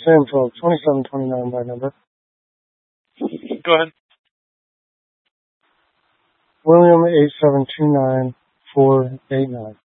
Sam Phillips, 2729 by number. Go ahead. William 8729489.